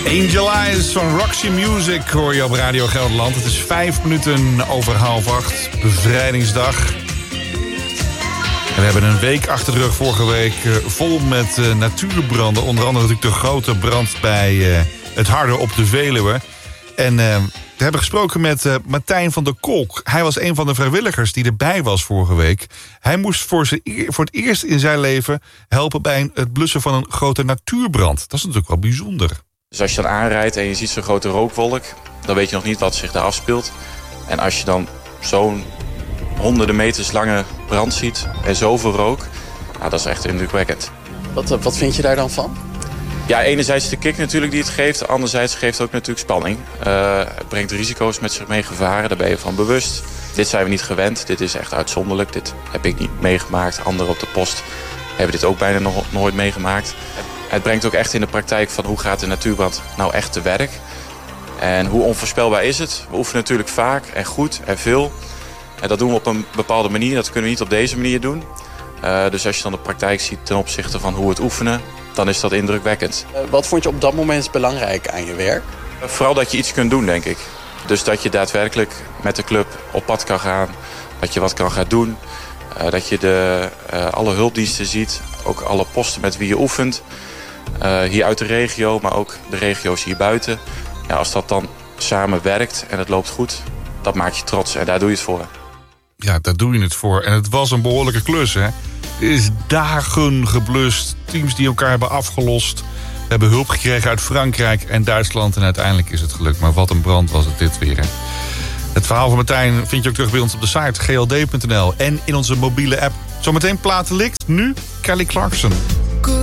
Angel Eyes van Roxy Music hoor je op Radio Gelderland. Het is 5 minuten over 7:30, bevrijdingsdag. En we hebben een week achter de rug vorige week vol met natuurbranden. Onder andere natuurlijk de grote brand bij het Harde op de Veluwe. En we hebben gesproken met Martijn van der Kolk. Hij was een van de vrijwilligers die erbij was vorige week. Hij moest voor het eerst in zijn leven helpen bij het blussen van een grote natuurbrand. Dat is natuurlijk wel bijzonder. Dus als je dan aanrijdt en je ziet zo'n grote rookwolk, dan weet je nog niet wat zich daar afspeelt. En als je dan zo'n honderden meters lange brand ziet en zoveel rook, nou, dat is echt indrukwekkend. Wat vind je daar dan van? Ja, enerzijds de kick natuurlijk die het geeft, anderzijds geeft het ook natuurlijk spanning. Het brengt risico's met zich mee, gevaren, daar ben je van bewust. Dit zijn we niet gewend, dit is echt uitzonderlijk, dit heb ik niet meegemaakt. Anderen op de post hebben dit ook bijna nog nooit meegemaakt. Het brengt ook echt in de praktijk van hoe gaat de natuurbrand nou echt te werk. En hoe onvoorspelbaar is het? We oefenen natuurlijk vaak en goed en veel. En dat doen we op een bepaalde manier, dat kunnen we niet op deze manier doen. Dus als je dan de praktijk ziet ten opzichte van hoe we het oefenen, dan is dat indrukwekkend. Wat vond je op dat moment belangrijk aan je werk? Vooral dat je iets kunt doen, denk ik. Dus dat je daadwerkelijk met de club op pad kan gaan. Dat je wat kan gaan doen. Dat je alle hulpdiensten ziet. Ook alle posten met wie je oefent. Hier uit de regio, maar ook de regio's hier buiten. Ja, als dat dan samen werkt en het loopt goed, dat maakt je trots. En daar doe je het voor. Ja, daar doe je het voor. En het was een behoorlijke klus, hè? Er is dagen geblust. Teams die elkaar hebben afgelost. We hebben hulp gekregen uit Frankrijk en Duitsland. En uiteindelijk is het gelukt. Maar wat een brand was het dit weer, hè? Het verhaal van Martijn vind je ook terug bij ons op de site gld.nl. En in onze mobiele app. Zometeen platen likt. Nu Kelly Clarkson.